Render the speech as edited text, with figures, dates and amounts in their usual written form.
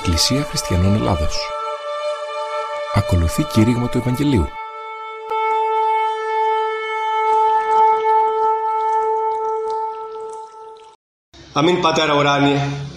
Εκκλησία Χριστιανών Ελλάδος. Ακολουθεί κήρυγμα του Ευαγγελίου. Αμήν, Πατέρα ουράνιε,